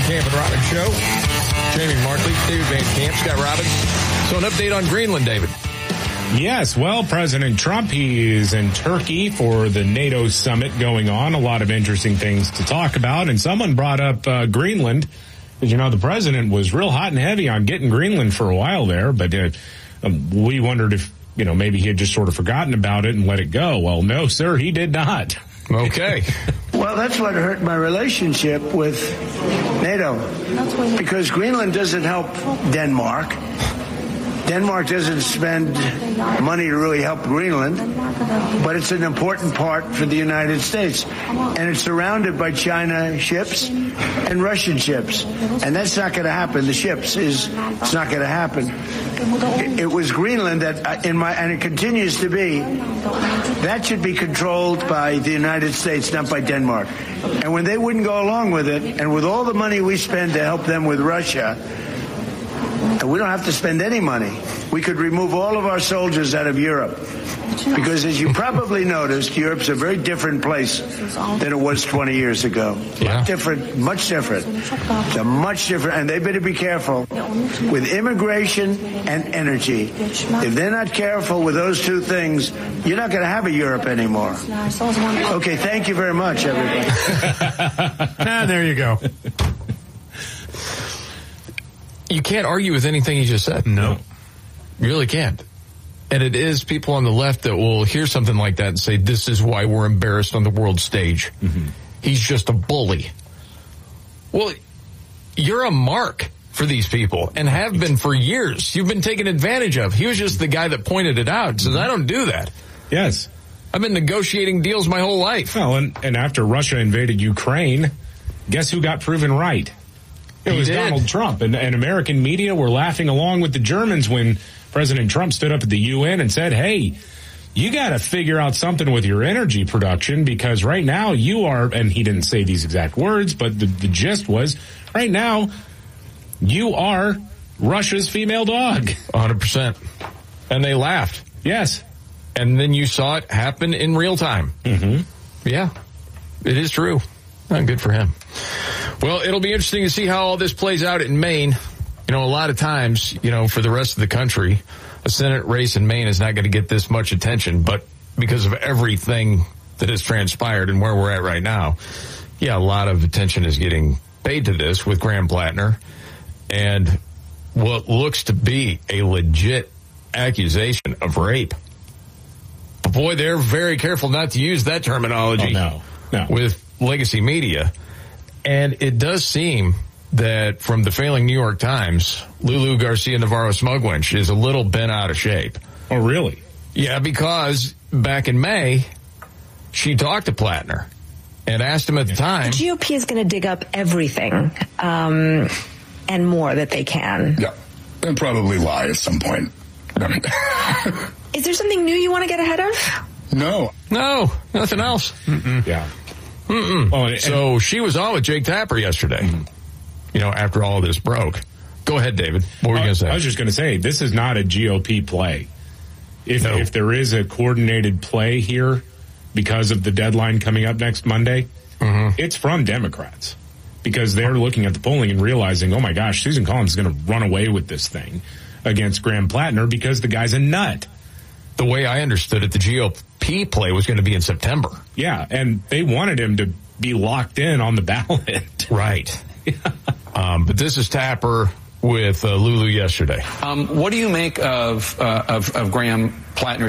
Camp and Robbins Show. Jamie Markley, David Van Camp, Scott Robbins. So an update on Greenland, David. Yes, well, President Trump, he is in Turkey for the NATO summit going on. A lot of interesting things to talk about. And someone brought up Greenland. As you know, the president was real hot and heavy on getting Greenland for a while there. But we wondered if, maybe he had just sort of forgotten about it and let it go. Well, no, sir, he did not. Okay. Well, that's what hurt my relationship with NATO, because Greenland doesn't help Denmark. Denmark doesn't spend money to really help Greenland, but it's an important part for the United States. And it's surrounded by China ships and Russian ships. And that's not going to happen. The ships it's not going to happen. It was Greenland that, and it continues to be, that should be controlled by the United States, not by Denmark. And when they wouldn't go along with it, and with all the money we spend to help them with Russia, we don't have to spend any money. We could remove all of our soldiers out of Europe. Because as you probably noticed, Europe's a very different place than it was 20 years ago. Yeah. Different, much different. It's a much different, and they better be careful with immigration and energy. If they're not careful with those two things, you're not going to have a Europe anymore. Okay, thank you very much, everybody. There you go. You can't argue with anything he just said. No. You really can't. And it is people on the left that will hear something like that and say, this is why we're embarrassed on the world stage. Mm-hmm. He's just a bully. Well, you're a mark for these people and have been for years. You've been taken advantage of. He was just the guy that pointed it out. Says, I don't do that. Yes. I've been negotiating deals my whole life. Well, and after Russia invaded Ukraine, guess who got proven right? It was Donald Trump, and American media were laughing along with the Germans when President Trump stood up at the UN and said, hey, you got to figure out something with your energy production, because right now you are, and he didn't say these exact words, but the gist was, right now you are Russia's female dog. 100%. And they laughed. Yes. And then you saw it happen in real time. Mm-hmm. Yeah, it is true. Good for him. Well, it'll be interesting to see how all this plays out in Maine. A lot of times, for the rest of the country, a Senate race in Maine is not going to get this much attention. But because of everything that has transpired and where we're at right now, a lot of attention is getting paid to this with Graham Plattner and what looks to be a legit accusation of rape. But boy, they're very careful not to use that terminology with legacy media. And it does seem that from the failing New York Times, Lulu Garcia Navarro Smugwench is a little bent out of shape. Oh, really? Yeah, because back in May, she talked to Plattner and asked him at the time. The GOP is going to dig up everything and more that they can. Yeah, and probably lie at some point. Is there something new you want to get ahead of? No, nothing else. Mm-mm. Yeah. Mm-mm. Oh, so she was on with Jake Tapper yesterday, after all of this broke. Go ahead, David. What were you going to say? I was just going to say, this is not a GOP play. If there is a coordinated play here because of the deadline coming up next Monday, it's from Democrats. Because they're looking at the polling and realizing, oh my gosh, Susan Collins is going to run away with this thing against Graham Plattner because the guy's a nut. The way I understood it, the GOP play was going to be in September. Yeah, and they wanted him to be locked in on the ballot. Right. But this is Tapper with Lulu yesterday. What do you make of Graham Plattner